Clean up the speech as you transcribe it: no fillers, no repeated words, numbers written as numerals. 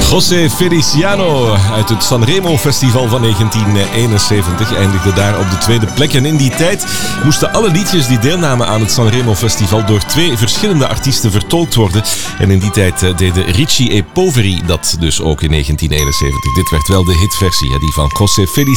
José Feliciano uit het Sanremo Festival van 1971 eindigde daar op de tweede plek. En in die tijd moesten alle liedjes die deelnamen aan het Sanremo Festival door 2 verschillende artiesten vertolkt worden. En in die tijd deden Ricci e Poveri dat dus ook in 1971. Dit werd wel de hitversie, die van José Feliciano.